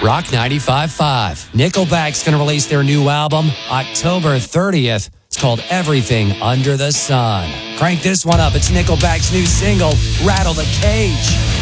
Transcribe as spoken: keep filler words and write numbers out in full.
Rock ninety-five point five. Nickelback's going to release their new album October thirtieth. It's called Everything Under the Sun. Crank this one up. It's Nickelback's new single, Rattle the Cage.